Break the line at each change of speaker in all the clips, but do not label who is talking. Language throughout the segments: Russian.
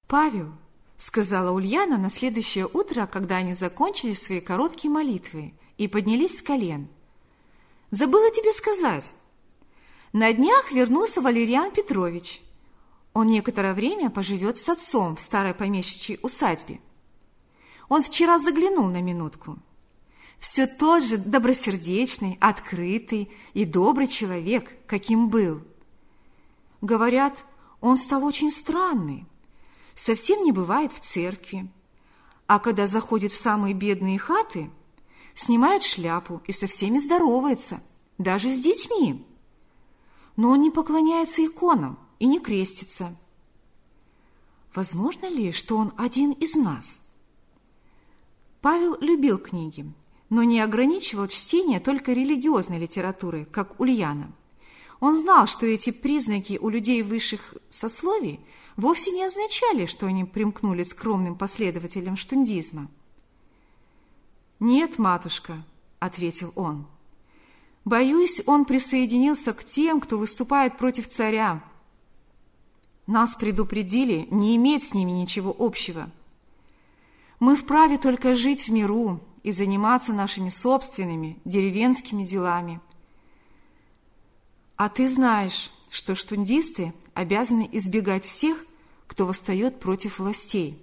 «Павел», — сказала Ульяна на следующее утро, когда они закончили свои короткие молитвы и поднялись с колен. «Забыла тебе сказать. На днях вернулся Валериан Петрович. Он некоторое время поживет с отцом в старой помещичьей усадьбе. Он вчера заглянул на минутку. Все тот же добросердечный, открытый и добрый человек, каким был. Говорят, он стал очень странный, совсем не бывает в церкви, а когда заходит в самые бедные хаты, снимает шляпу и со всеми здоровается, даже с детьми. Но он не поклоняется иконам и не крестится. Возможно ли, что он один из нас?» Павел любил книги, но не ограничивал чтение только религиозной литературой, как Ульяна. Он знал, что эти признаки у людей высших сословий вовсе не означали, что они примкнули к скромным последователям штундизма. «Нет, матушка», — ответил он, — «боюсь, он присоединился к тем, кто выступает против царя. Нас предупредили не иметь с ними ничего общего. Мы вправе только жить в миру и заниматься нашими собственными деревенскими делами. А ты знаешь, что штундисты обязаны избегать всех, кто восстает против властей».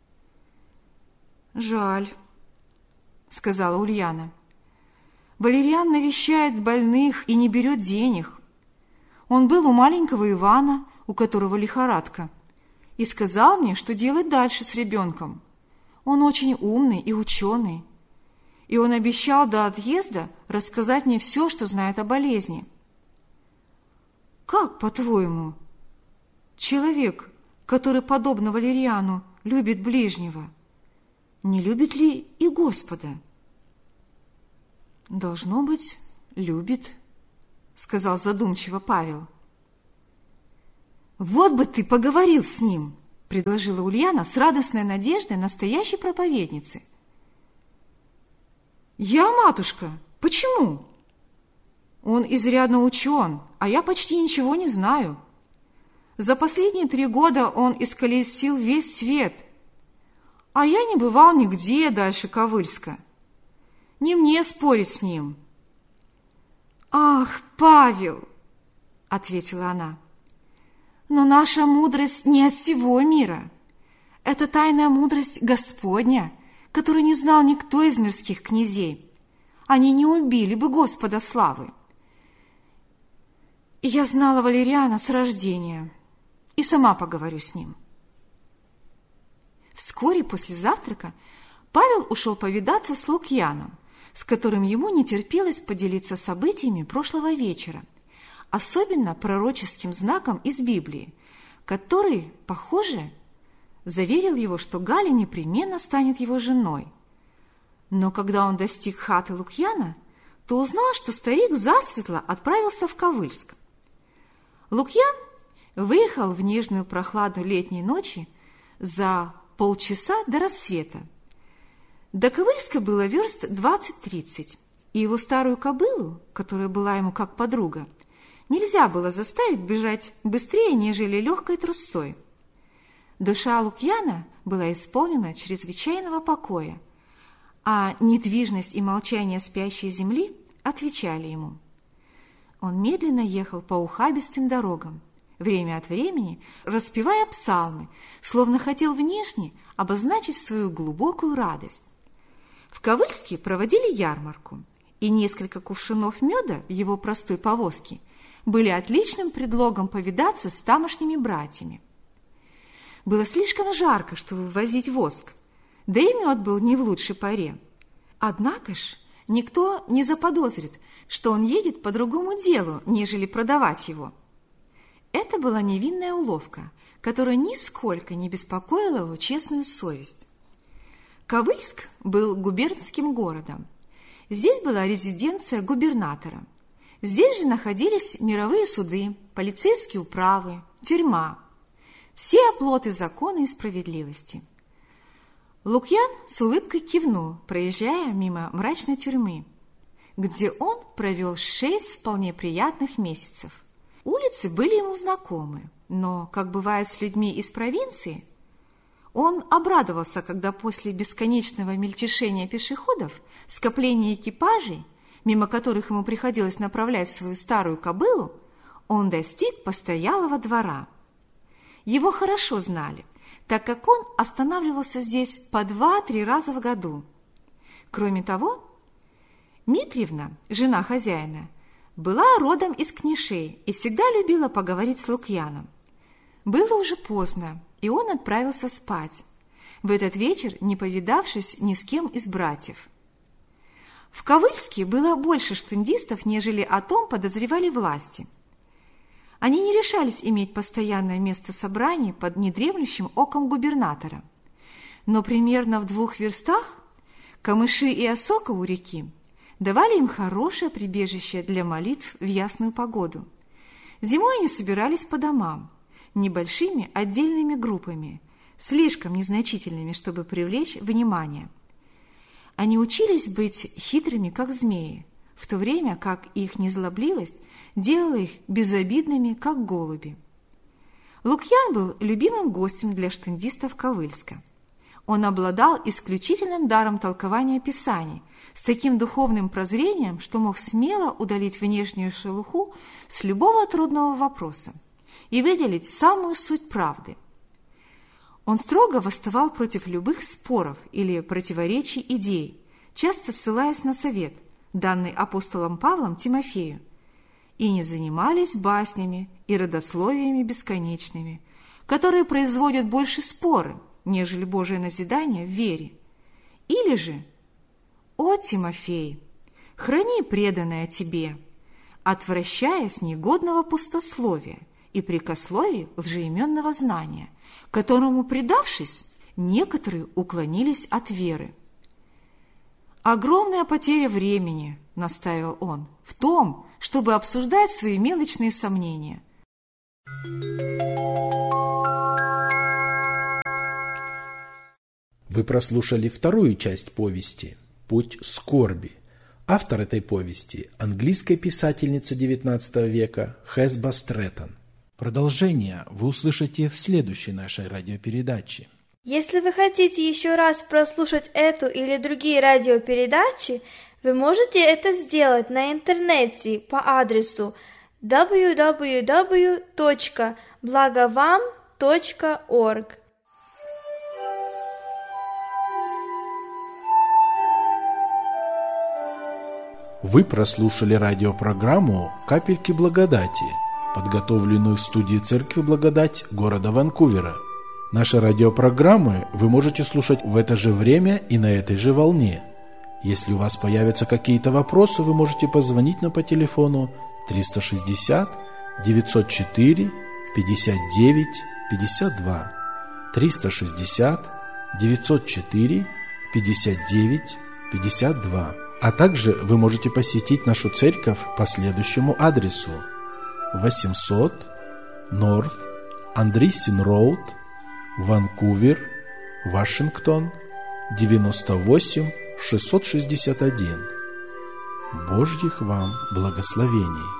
«Жаль», — сказала Ульяна. «Валериан навещает больных и не берет денег. Он был у маленького Ивана, у которого лихорадка, и сказал мне, что делать дальше с ребенком. Он очень умный и ученый, и он обещал до отъезда рассказать мне все, что знает о болезни». «Как, по-твоему, человек, который, подобно Валериану, любит ближнего, не любит ли и Господа?» «Должно быть, любит», — сказал задумчиво Павел. «Вот бы ты поговорил с ним», — предложила Ульяна с радостной надеждой настоящей проповедницы. «Я, матушка? Почему? Он изрядно учен, а я почти ничего не знаю. За последние 3 года он исколесил весь свет, а я не бывал нигде дальше Ковыльска. Не мне спорить с ним». «Ах, Павел!» — ответила она. «Но наша мудрость не от всего мира. Это тайная мудрость Господня, которую не знал никто из мирских князей. Они не убили бы Господа славы. И я знала Валериана с рождения, и сама поговорю с ним». Вскоре после завтрака Павел ушел повидаться с Лукьяном, с которым ему не терпелось поделиться событиями прошлого вечера, особенно пророческим знаком из Библии, который, похоже, заверил его, что Галя непременно станет его женой. Но когда он достиг хаты Лукьяна, то узнал, что старик засветло отправился в Ковыльск. Лукьян выехал в нежную прохладу летней ночи за полчаса до рассвета. До Ковыльска было верст 20-30, и его старую кобылу, которая была ему как подруга, нельзя было заставить бежать быстрее, нежели легкой трусцой. Душа Лукьяна была исполнена чрезвычайного покоя, а недвижность и молчание спящей земли отвечали ему. Он медленно ехал по ухабистым дорогам, время от времени распевая псалмы, словно хотел внешне обозначить свою глубокую радость. В Ковыльске проводили ярмарку, и несколько кувшинов меда в его простой повозке были отличным предлогом повидаться с тамошними братьями. Было слишком жарко, чтобы ввозить воск, да и мед был не в лучшей поре. Однако ж никто не заподозрит, что он едет по другому делу, нежели продавать его. Это была невинная уловка, которая нисколько не беспокоила его честную совесть. Ковыльск был губернским городом. Здесь была резиденция губернатора. Здесь же находились мировые суды, полицейские управы, тюрьма. Все оплоты закона и справедливости. Лукьян с улыбкой кивнул, проезжая мимо мрачной тюрьмы, где он провел 6 вполне приятных месяцев. Улицы были ему знакомы, но, как бывает с людьми из провинции, Он обрадовался, когда после бесконечного мельтешения пешеходов, скопления экипажей, мимо которых ему приходилось направлять свою старую кобылу, он достиг постоялого двора. Его хорошо знали, так как он останавливался здесь по 2-3 раза в году. Кроме того, Митриевна, жена хозяина, была родом из Книшей и всегда любила поговорить с Лукьяном. Было уже поздно, и он отправился спать, в этот вечер не повидавшись ни с кем из братьев. В Ковыльске было больше штундистов, нежели о том подозревали власти. Они не решались иметь постоянное место собраний под недремлющим оком губернатора. Но примерно в 2 верстах камыши и осока у реки давали им хорошее прибежище для молитв в ясную погоду. Зимой они собирались по домам, небольшими отдельными группами, слишком незначительными, чтобы привлечь внимание. Они учились быть хитрыми, как змеи, в то время как их незлобливость делала их безобидными, как голуби. Лукьян был любимым гостем для штундистов Ковыльска. Он обладал исключительным даром толкования Писаний, с таким духовным прозрением, что мог смело удалить внешнюю шелуху с любого трудного вопроса и выделить самую суть правды. Он строго восставал против любых споров или противоречий идей, часто ссылаясь на совет, данный апостолом Павлом Тимофею, и не занимались баснями и родословиями бесконечными, которые производят больше споры, нежели Божие назидание в вере. Или же: «О, Тимофей, храни преданное тебе, отвращаясь негодного пустословия и прикословий лжеименного знания, которому, предавшись, некоторые уклонились от веры». «Огромная потеря времени, — настаивал он, — в том, чтобы обсуждать свои мелочные сомнения».
Вы прослушали вторую часть повести «Путь скорби». Автор этой повести – английская писательница XIX века Хесба Стрэттон. Продолжение вы услышите в следующей нашей радиопередаче.
Если вы хотите еще раз прослушать эту или другие радиопередачи, вы можете это сделать на интернете по адресу www.blagovam.org.
Вы прослушали радиопрограмму «Капельки благодати», подготовленную в студии Церкви Благодать города Ванкувера. Наши радиопрограммы вы можете слушать в это же время и на этой же волне. Если у вас появятся какие-то вопросы, вы можете позвонить нам по телефону 360 904 59 52 360 904 59 52. А также вы можете посетить нашу церковь по следующему адресу: 800 North Andreessen Road, Ванкувер, Вашингтон, 98661. Божьих вам благословений!